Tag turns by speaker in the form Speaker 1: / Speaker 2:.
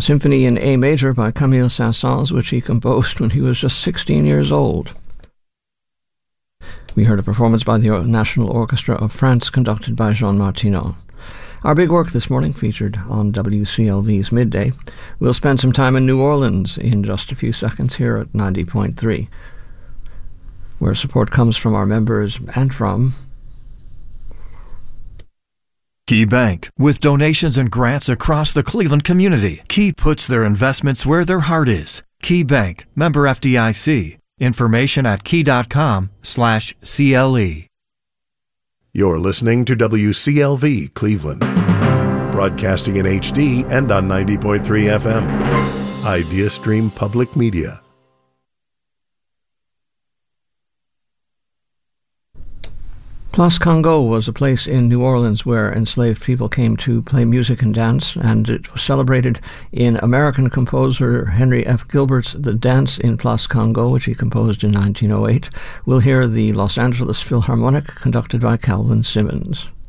Speaker 1: a symphony in A major by Camille Saint-Saëns, which he composed when he was just 16 years old. We heard a performance by the National Orchestra of France, conducted by Jean Martineau. Our big work this morning featured on WCLV's Midday. We'll spend some time in New Orleans in just a few seconds here at 90.3, where support comes from our members and from
Speaker 2: Key Bank. With donations and grants across the Cleveland community, Key puts their investments where their heart is. Key Bank, member FDIC. Information at key.com/CLE.
Speaker 3: You're listening to WCLV Cleveland, broadcasting in HD and on 90.3 FM. IdeaStream Public Media.
Speaker 1: Place Congo was a place in New Orleans where enslaved people came to play music and dance, and it was celebrated in American composer Henry F. Gilbert's The Dance in Place Congo, which he composed in 1908. We'll hear the Los Angeles Philharmonic, conducted by Calvin Simmons.